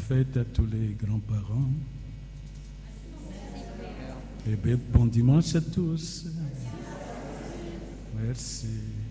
fête à tous les grands-parents. Et bon dimanche à tous. Merci.